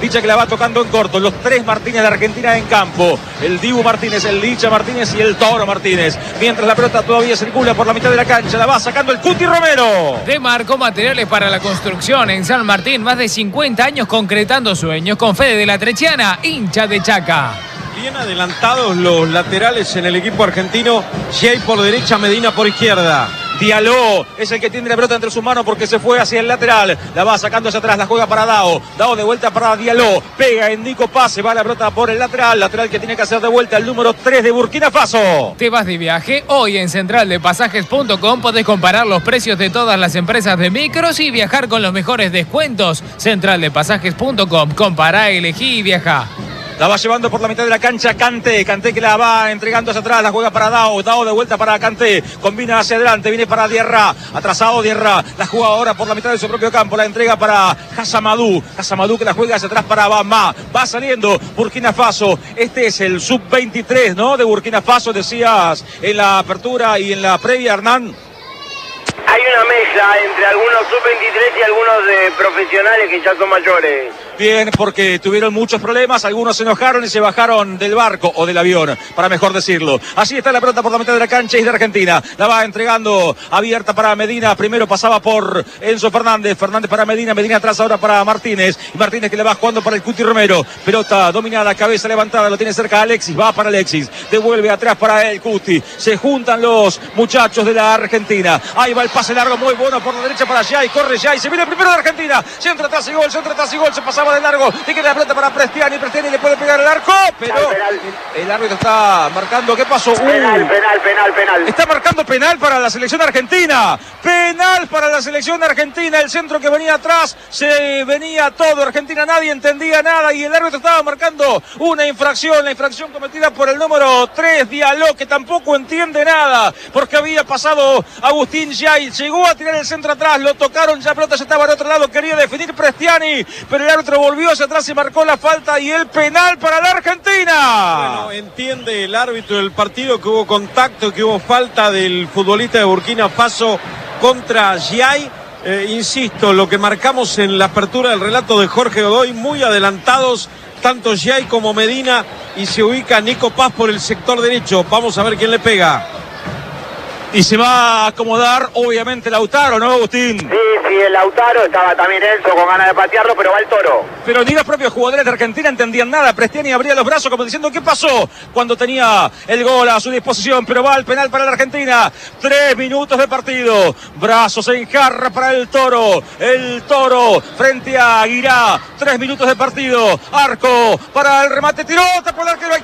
Licha que la va tocando en corto. Los tres Martínez de Argentina en campo. El Dibu Martínez, el Licha Martínez y el Toro Martínez. Mientras la pelota todavía circula por la mitad de la cancha. La va sacando el Cuti Romero. Demarco Materiales para la Construcción en San Martín. Más de 50 años concretando sueños. Con Fede de la Trechiana, hincha de Chaca. Bien adelantados los laterales en el equipo argentino. Jay por derecha, Medina por izquierda. Diallo es el que tiene la pelota entre sus manos porque se fue hacia el lateral. La va sacando hacia atrás, la juega para Dao. Dao de vuelta para Diallo. Pega en Nico Paz, va la pelota por el lateral. Lateral que tiene que hacer de vuelta el número 3 de Burkina Faso. ¿Te vas de viaje? Hoy en centraldepasajes.com podés comparar los precios de todas las empresas de micros y viajar con los mejores descuentos. Centraldepasajes.com. Compará, elegí y viaja. La va llevando por la mitad de la cancha Kanté. Kanté que la va entregando hacia atrás. La juega para Dao. Dao de vuelta para Kanté. Combina hacia adelante. Viene para Diarra. Atrasado Diarra. La juega ahora por la mitad de su propio campo. La entrega para Hassamadou. Hassamadou que la juega hacia atrás para Bama. Va saliendo Burkina Faso. Este es el sub-23, ¿no? De Burkina Faso, decías en la apertura y en la previa, Hernán. Hay una mezcla entre algunos sub-23 y algunos profesionales que ya son mayores. Bien, porque tuvieron muchos problemas, algunos se enojaron y se bajaron del barco o del avión, para mejor decirlo. Así está la pelota por la mitad de la cancha y es de Argentina. La va entregando abierta para Medina. Primero pasaba por Enzo Fernández. Fernández para Medina. Medina atrás ahora para Martínez. Y Martínez que le va jugando para el Cuti Romero. Pelota dominada, cabeza levantada. Lo tiene cerca Alexis. Va para Alexis. Devuelve atrás para el Cuti. Se juntan los muchachos de la Argentina. Ahí va el pase largo muy bueno por la derecha para Jay. Corre Jay. Se viene el primero de Argentina. Centro atrás y gol. Centro atrás y gol. Se pasaba de largo. Tiene la pelota para Prestiani. Prestiani le puede pegar el arco. Pero el árbitro está marcando. ¿Qué pasó? Penal. Está marcando penal para la selección argentina. Penal para la selección argentina. El centro que venía atrás. Se venía todo. Argentina nadie entendía nada. Y el árbitro estaba marcando una infracción. La infracción cometida por el número 3, Diallo, que tampoco entiende nada. Porque había pasado Agustín Jay. Llegó a tirar el centro atrás. Lo tocaron. Ya pelota ya estaba al otro lado. Quería definir Prestiani. Pero el árbitro volvió hacia atrás y marcó la falta. Y el penal para la Argentina. Bueno, entiende el árbitro del partido que hubo contacto, que hubo falta del futbolista de Burkina Faso contra Jay. Insisto, lo que marcamos en la apertura del relato de Jorge Godoy, muy adelantados tanto Jay como Medina, y se ubica Nico Paz por el sector derecho. Vamos a ver quién le pega. Y se va a acomodar, obviamente, Lautaro, ¿no, Agustín? Sí, el Lautaro, estaba también Enzo con ganas de patearlo, pero va el Toro. Pero ni los propios jugadores de Argentina entendían nada. Prestiani abría los brazos como diciendo ¿qué pasó? Cuando tenía el gol a su disposición, pero va al penal para la Argentina. 3 minutos de partido. Brazos en jarra para el Toro. El Toro frente a Aguirá. 3 minutos de partido. Arco para el remate. Tiró, tapó el arquero.